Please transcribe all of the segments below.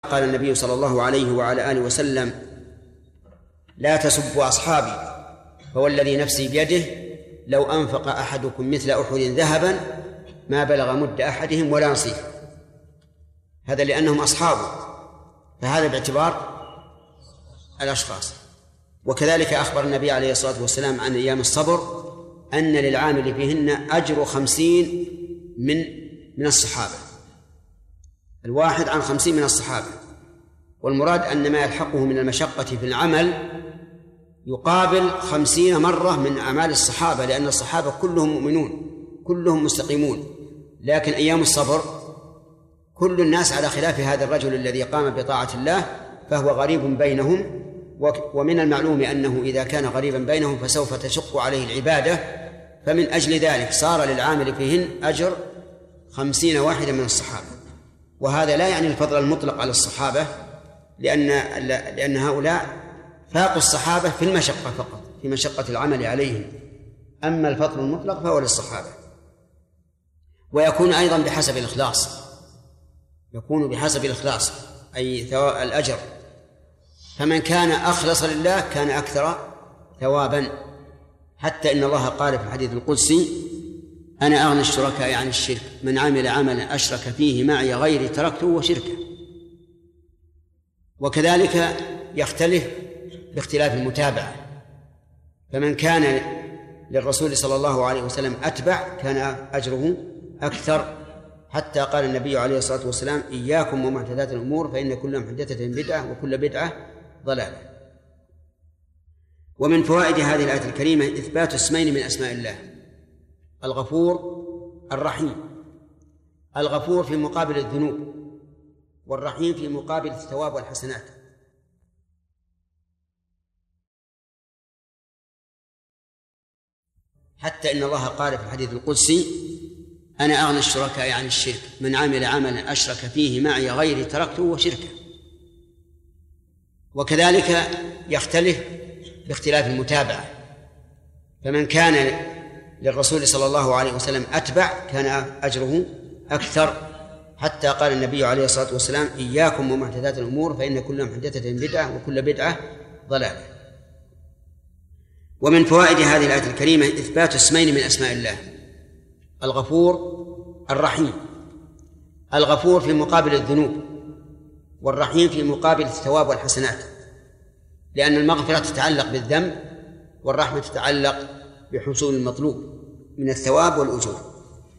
قال النبي صلى الله عليه وعلى آله وسلم: لا تسبوا أصحابي، فوالذي نفسي بيده لو أنفق أحدكم مثل أحد ذهبا ما بلغ مد أحدهم ولا نصيفه. هذا لأنهم أصحابه، فهذا باعتبار الأشخاص. وكذلك أخبر النبي عليه الصلاة والسلام عن أيام الصبر أن للعامل فيهن أجر 50 من الصحابة، الواحد عن 50 من الصحابة. والمراد أن ما يلحقه من المشقة في العمل يقابل 50 مرة من أعمال الصحابة، لأن الصحابة كلهم مؤمنون كلهم مستقيمون. لكن أيام الصبر كل الناس على خلاف هذا الرجل الذي قام بطاعة الله، فهو غريب بينهم، ومن المعلوم أنه إذا كان غريبا بينهم فسوف تشق عليه العبادة، فمن أجل ذلك صار للعامل فيهن أجر 50 واحدا من الصحابة. وهذا لا يعني الفضل المطلق على الصحابة، لأن هؤلاء فاقوا الصحابة في المشقة فقط، في مشقة العمل عليهم، أما الفضل المطلق فهو للصحابة. ويكون أيضا بحسب الإخلاص، يكون بحسب الإخلاص أي ثواب الأجر، فمن كان أخلص لله كان أكثر ثوابا، حتى إن الله قال في الحديث القدسي: أنا أغنى الشركاء عن الشرك، من عمل عملا أشرك فيه معي غيري تركته وشركه. وكذلك يختلف باختلاف المتابعة، فمن كان للرسول صلى الله عليه وسلم أتبع كان أجره أكثر، حتى قال النبي عليه الصلاة والسلام: إياكم ومحدثات الأمور فإن كل محدثة بدعة وكل بدعة ضلالة. ومن فوائد هذه الآية الكريمة إثبات اسمين من أسماء الله: الغفور الرحيم. الغفور في مقابل الذنوب، والرحيم في مقابل الثواب والحسنات. حتى إن الله قال في الحديث القدسي: أنا أغنى الشركاء عن الشرك، من عمل عملا أشرك فيه معي غيري تركته وشركه. وكذلك يختلف باختلاف المتابعة، فمن كان للرسول صلى الله عليه وسلم أتبع كان أجره أكثر، حتى قال النبي عليه الصلاة والسلام: إياكم ومحدثات الأمور فإن كل محدثة بدعة وكل بدعة ضلالة. ومن فوائد هذه الآية الكريمة إثبات اسمين من أسماء الله: الغفور الرحيم. الغفور في مقابل الذنوب، والرحيم في مقابل الثواب والحسنات، لأن المغفرة تتعلق بالذنب، والرحمة تتعلق بحصول المطلوب من الثواب والأجور.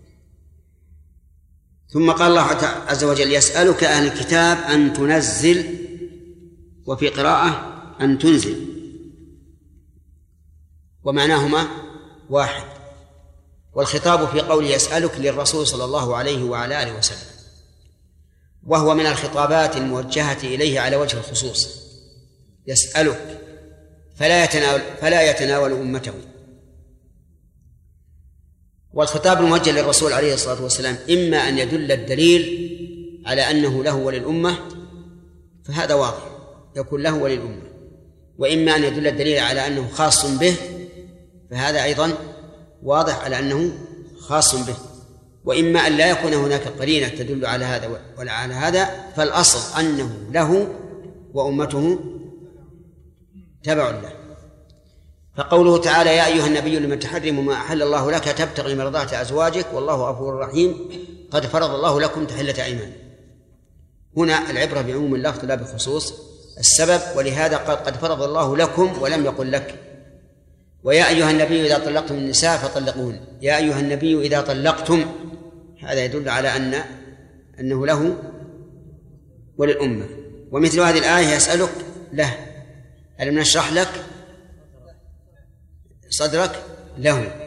ثم قال الله عز وجل: يسألك أهل الكتاب أن تنزل، وفي قراءة أن تنزل، ومعناهما واحد. والخطاب في قول يسألك للرسول صلى الله عليه وعلى آله وسلم، وهو من الخطابات الموجهة إليه على وجه الخصوص. يسألك فلا يتناول أمته. والخطاب الموجه للرسول عليه الصلاة والسلام إما أن يدل الدليل على أنه له وللأمة، فهذا واضح يكون له وللأمة، وإما أن يدل الدليل على أنه خاص به، فهذا أيضا واضح على أنه خاص به، وإما أن لا يكون هناك قرينة تدل على هذا ولا على هذا، فالأصل أنه له وأمته تبع له. فقوله تعالى: يا أيها النبي لم تحرم ما أحل الله لك تبتغي مرضات أزواجك والله غفور رحيم قد فرض الله لكم تحلة أيمان. هنا العبرة بعموم اللفظ لا بخصوص السبب، ولهذا قد فرض الله لكم ولم يقل لك. ويا أيها النبي إذا طلقتم النساء فطلقوهن، يا أيها النبي إذا طلقتم، هذا يدل على أنه له وللأمة. ومثل هذه الآية: يسألك له، ألم نشرح لك صدرك له.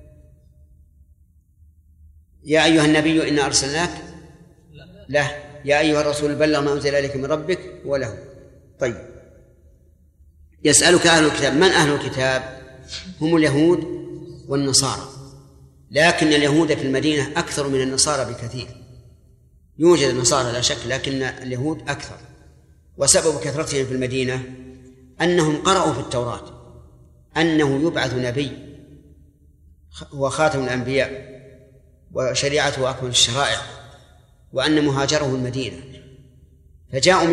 يا أيها النبي إنا أرسلناك له، يا أيها الرسول بلغ ما أنزل إليك من ربك وله. طيب، يسألك أهل الكتاب. من أهل الكتاب؟ هم اليهود والنصارى، لكن اليهود في المدينة أكثر من النصارى بكثير. يوجد النصارى لا شك، لكن اليهود أكثر. وسبب كثرتهم في المدينة أنهم قرأوا في التوراة أنه يبعث نبي هو خاتم الأنبياء وشريعته أكمل الشرائع، وأن مهاجره المدينة، فجاءوا